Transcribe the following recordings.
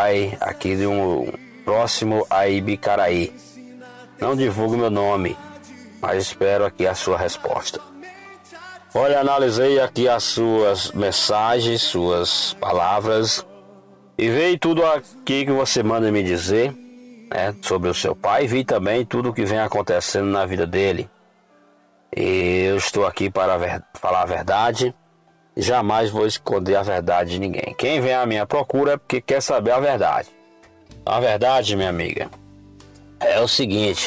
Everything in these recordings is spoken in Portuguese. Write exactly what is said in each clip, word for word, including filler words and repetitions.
pai aqui de um próximo a Ibicaraí. Não divulgo meu nome, mas espero aqui a sua resposta. Olha, analisei aqui as suas mensagens, suas palavras, e veio tudo aqui que você manda me dizer, né, sobre o seu pai. Vi também tudo o que vem acontecendo na vida dele. E eu estou aqui para ver, falar a verdade. Jamais vou esconder a verdade de ninguém. Quem vem à minha procura é porque quer saber a verdade. A verdade, minha amiga, é o seguinte: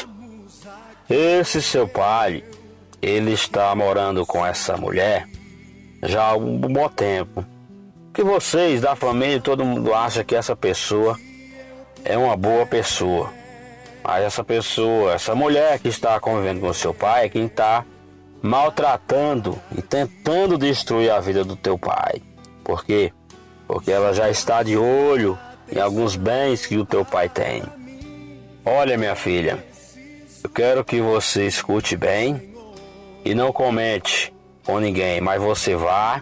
esse seu pai, ele está morando com essa mulher já há um bom tempo. Que vocês da família, todo mundo acha que essa pessoa é uma boa pessoa. Mas essa pessoa, essa mulher que está convivendo com o seu pai, é quem está maltratando e tentando destruir a vida do teu pai. Por quê? Porque ela já está de olho em alguns bens que o teu pai tem. Olha, minha filha, eu quero que você escute bem e não comente com ninguém, mas você vá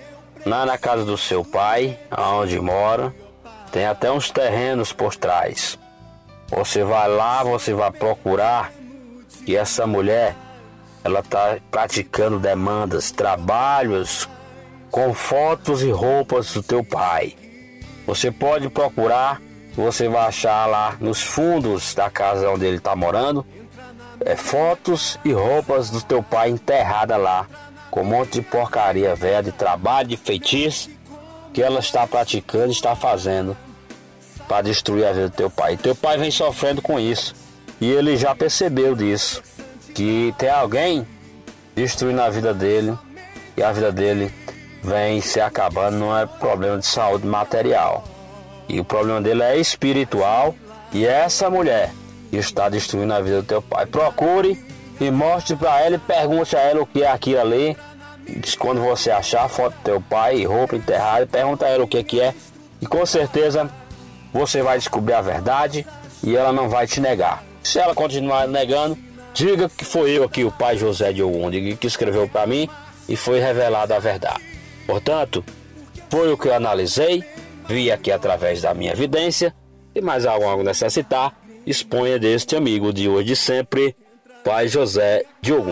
lá na casa do seu pai, onde mora, tem até uns terrenos por trás. Você vai lá, você vai procurar que essa mulher, ela está praticando demandas, trabalhos com fotos e roupas do teu pai. Você pode procurar, você vai achar lá nos fundos da casa onde ele está morando, é, fotos e roupas do teu pai enterrada lá, com um monte de porcaria velha, de trabalho, de feitiço, que ela está praticando, está fazendo para destruir a vida do teu pai. E teu pai vem sofrendo com isso, e ele já percebeu disso, que tem alguém destruindo a vida dele, e a vida dele vem se acabando. Não é problema de saúde material, e o problema dele é espiritual, e é essa mulher que está destruindo a vida do teu pai. Procure e mostre para ela e pergunte a ela o que é aquilo ali. Quando você achar a foto do teu pai e roupa enterrada, pergunta a ela o que, que é, e com certeza você vai descobrir a verdade e ela não vai te negar. Se ela continuar negando, diga que foi eu aqui, o pai José de Ogum, que escreveu para mim e foi revelada a verdade. Portanto, foi o que eu analisei, vi aqui através da minha evidência, e mais algo necessitar, exponha deste amigo de hoje e sempre, pai José de Ogum.